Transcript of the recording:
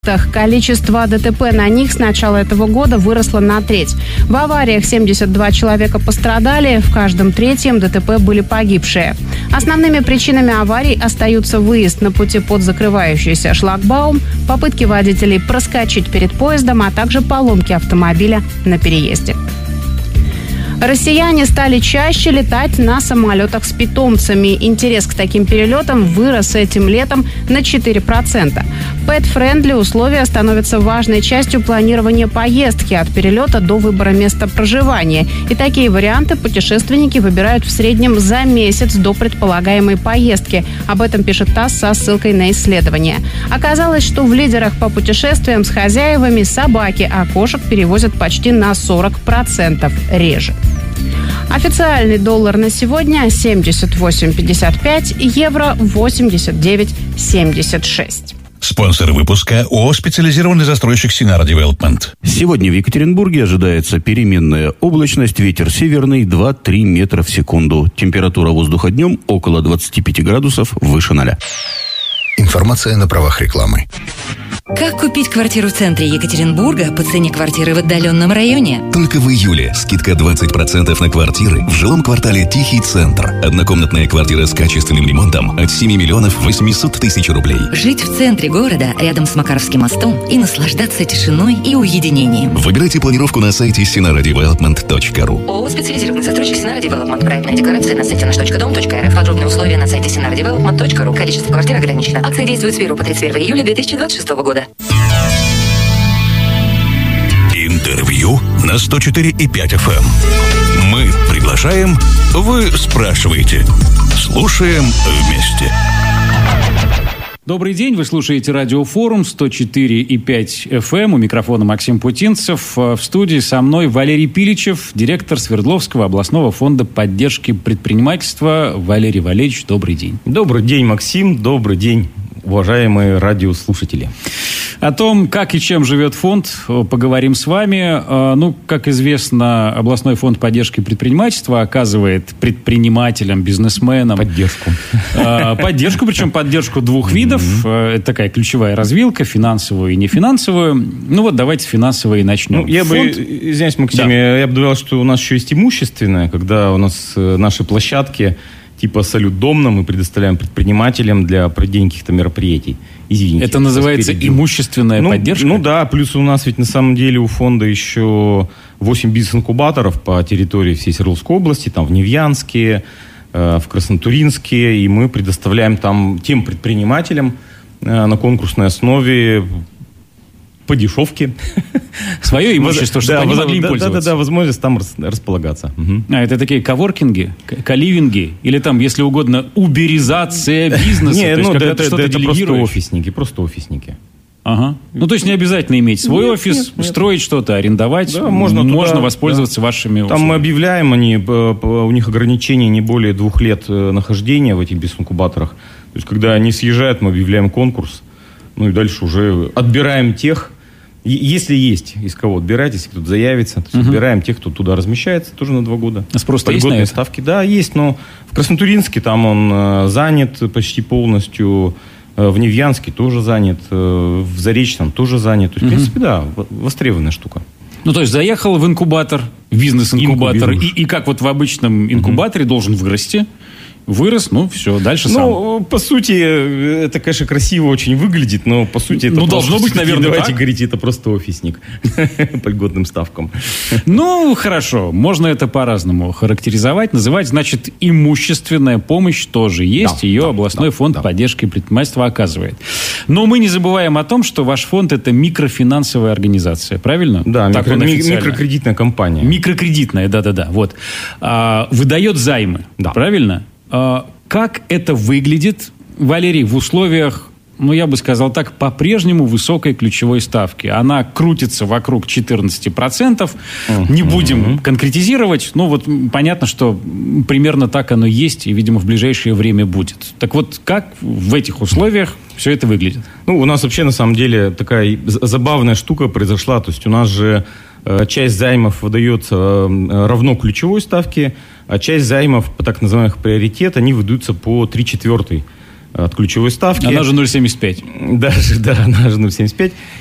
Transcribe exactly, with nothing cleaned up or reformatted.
Количество ДТП на них с начала этого года выросло на треть. В авариях семьдесят два человека пострадали, в каждом третьем ДТП были погибшие. Основными причинами аварий остаются выезд на пути под закрывающийся шлагбаум, попытки водителей проскочить перед поездом, а также поломки автомобиля на переезде. Россияне стали чаще летать на самолетах с питомцами. Интерес к таким перелетам вырос этим летом на четыре процента. Pet-friendly условия становятся важной частью планирования поездки от перелета до выбора места проживания. И такие варианты путешественники выбирают в среднем за месяц до предполагаемой поездки. Об этом пишет ТАСС со ссылкой на исследование. Оказалось, что в лидерах по путешествиям с хозяевами собаки, а кошек перевозят почти на сорок процентов реже. Официальный доллар на сегодня семьдесят восемь пятьдесят пять, евро восемьдесят девять семьдесят шесть. Спонсор выпуска ООО «Специализированный застройщик Синара Девелопмент». Сегодня в Екатеринбурге ожидается переменная облачность, ветер северный два-три метра в секунду. Температура воздуха днем около двадцати пяти градусов выше ноля. Информация на правах рекламы. Как купить квартиру в центре Екатеринбурга по цене квартиры в отдаленном районе? Только в июле скидка двадцать процентов на квартиры в жилом квартале «Тихий центр». Однокомнатная квартира с качественным ремонтом от семи миллионов восемьсот тысяч рублей. Жить в центре города, рядом с Макаровским мостом, и наслаждаться тишиной и уединением. Выбирайте планировку на сайте синара девелопмент точка ру. ООО «Специализированный застройщик Синара Девелопмент». Проектная декларация на сайте наш точка дом точка рф. Подробные условия на сайте синара девелопмент точка ру. Количество квартир ограничено. Акция действует с первого по тридцать первое июля две тысячи двадцать шестого года. Интервью на сто четыре и пять эф эм. Мы приглашаем, вы спрашиваете. Слушаем вместе. Добрый день, вы слушаете Радиофорум сто четыре и пять эф эм. У микрофона Максим Путинцев. В студии со мной Валерий Пиличев, директор Свердловского областного фонда поддержки предпринимательства. Валерий Валерьевич, добрый день. Добрый день, Максим. Добрый день, уважаемые радиослушатели. О том, как и чем живет фонд, поговорим с вами. Ну, как известно, областной фонд поддержки предпринимательства оказывает предпринимателям, бизнесменам поддержку. Поддержку, причем поддержку двух видов. Mm-hmm. Это такая ключевая развилка, финансовую и нефинансовую. Ну вот, давайте с финансовой и начнем. Ну, я фонд... бы, извиняюсь, Максим, да. я, я бы добавил, что у нас еще есть имущественное, когда у нас наши площадки типа «Салют-Домна» мы предоставляем предпринимателям для проведения каких-то мероприятий. Извините. Это называется имущественная ну, поддержка? Ну да, плюс у нас ведь на самом деле у фонда еще восемь бизнес-инкубаторов по территории всей Свердловской области, там в Невьянске, э, в Краснотуринске, и мы предоставляем там тем предпринимателям э, на конкурсной основе по дешевке. Свое имущество, чтобы да, они могли им да, пользоваться. Да, да, да, возможность там располагаться. Угу. А это такие коворкинги, каливинги, или там, если угодно, уберизация бизнеса? Нет, то ну, есть, это, это, это просто офисники, просто офисники. Ага. Ну, то есть не обязательно иметь свой нет, офис, нет, нет. строить что-то, арендовать. Да, можно можно туда, воспользоваться да. вашими услугами. Там мы объявляем, они, у них ограничение не более двух лет нахождения в этих бизнес-инкубаторах. То есть, когда они съезжают, мы объявляем конкурс, ну и дальше уже отбираем тех, если есть из кого отбирать, если кто-то заявится, то uh-huh. отбираем тех, кто туда размещается, тоже на два года. А спрос есть на это? Ставки, да, есть, но в Краснотуринске там он э, занят почти полностью, э, в Невьянске тоже занят, э, в Заречном тоже занят. То есть, uh-huh. в принципе, да, востребованная штука. Ну, то есть, заехал в инкубатор, бизнес-инкубатор, и, и как вот в обычном инкубаторе uh-huh. должен вырасти. Вырос, ну, все, дальше сам. Ну, по сути, это, конечно, красиво очень выглядит, но, по сути, это ну, должно быть, наверное, давайте так. говорить, это просто офисник по льготным ставкам. Ну, хорошо, можно это по-разному характеризовать, называть, значит, имущественная помощь тоже есть, да, ее да, областной да, фонд да. поддержки предпринимательства оказывает. Но мы не забываем о том, что ваш фонд – это микрофинансовая организация, правильно? Да, так микро, микрокредитная компания. Микрокредитная, да-да-да, вот. А, выдает займы, да. правильно? Как это выглядит, Валерий, в условиях, ну, я бы сказал так, по-прежнему высокой ключевой ставки? Она крутится вокруг четырнадцать процентов. Uh-huh. Не будем конкретизировать, но вот понятно, что примерно так оно есть и, видимо, в ближайшее время будет. Так вот, как в этих условиях все это выглядит? Ну, у нас вообще, на самом деле, такая забавная штука произошла. То есть у нас же часть займов выдается равно ключевой ставке, а часть займов по так называемых приоритет, они выдаются по три четвертых от ключевой ставки. Она же ноль целых семьдесят пять. Даже, да, она же ноль целых семьдесят пять.